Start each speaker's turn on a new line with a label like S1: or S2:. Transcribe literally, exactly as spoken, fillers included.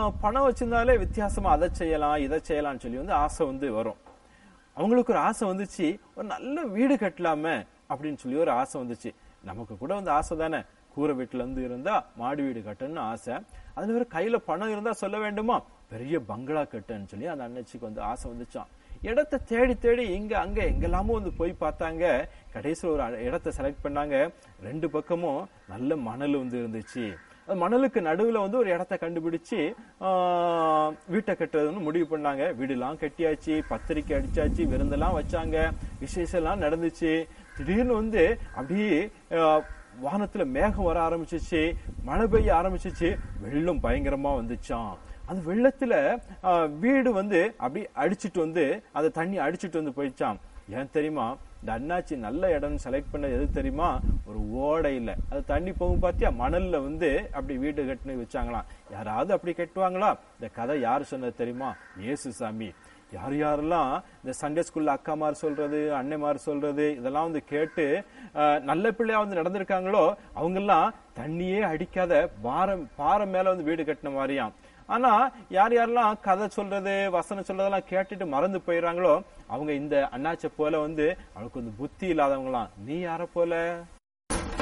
S1: பணம் வச்சிருந்தாலே வித்தியாசமா அதை செய்யலாம் இதை செய்யலாம்னு சொல்லி வந்து ஆசை வந்து வரும். அவங்களுக்கு ஒரு ஆசை வந்துச்சு, ஒரு நல்ல வீடு கட்டலாமே அப்படின்னு சொல்லி ஒரு ஆசை வந்துச்சு. நமக்கு கூட வந்து ஆசை தானே, கூரை வீட்டுல இருந்து இருந்தா மாடி வீடு கட்டணும்னு ஆசை. அதுல ஒரு கையில பணம் இருந்தா சொல்ல வேண்டுமா, பெரிய பங்களா கட்டுன்னு சொல்லி அந்த அண்ணச்சிக்கு வந்து ஆசை வந்துச்சான். இடத்தை தேடி தேடி இங்க அங்க எங்கெல்லாமோ வந்து போய் பார்த்தாங்க. கடைசியில் ஒரு இடத்தை செலக்ட் பண்ணாங்க. ரெண்டு பக்கமும் நல்ல மணல் வந்து இருந்துச்சு. அது மணலுக்கு நடுவுல வந்து ஒரு இடத்த கண்டுபிடிச்சு ஆஹ் வீட்டை கட்டுறதுன்னு முடிவு பண்ணாங்க. வீடுலாம் கட்டியாச்சு, பத்திரிக்கை அடிச்சாச்சு, விருந்தெல்லாம் வச்சாங்க, விசேஷம் எல்லாம் நடந்துச்சு. திடீர்னு வந்து அப்படியே வானத்துல மேகம் வர ஆரம்பிச்சிச்சு, மழை பெய்ய ஆரம்பிச்சிச்சு, வெள்ளம் பயங்கரமா வந்துச்சான். அந்த வெள்ளத்துல வீடு வந்து அப்படி அடிச்சுட்டு வந்து அந்த தண்ணி அடிச்சுட்டு வந்து போயிடுச்சான். ஏன் தெரியுமா, இந்த அண்ணாச்சி நல்ல இடம் செலக்ட் பண்ண எது தெரியுமா, ஒரு ஓடை இல்ல, அது தண்ணி போகும் பாத்தியா, மணல்ல வந்து அப்படி வீடு கட்டுன்னு வச்சாங்களாம். யாராவது அப்படி கட்டுவாங்களா? இந்த கதை யாரு சொன்னது தெரியுமா, இயேசு சாமி. யார் யாரெல்லாம் இந்த சண்டே ஸ்கூல்ல அக்காமார் சொல்றது, அன்னைமார் சொல்றது இதெல்லாம் வந்து கேட்டு நல்ல பிள்ளையா வந்து நடந்திருக்காங்களோ அவங்க எல்லாம் தண்ணியே அடிக்காத பாரம் பாறை மேல வந்து வீடு கட்டின மாதிரியாம். ஆனா யார் யாரெல்லாம் கதை சொல்றது வசனம் சொல்றதெல்லாம் கேட்டுட்டு மறந்து போயிடறாங்களோ அவங்க இந்த அண்ணாச்சை போல வந்து அவளுக்கு வந்து புத்தி இல்லாதவங்களாம். நீ யார போல?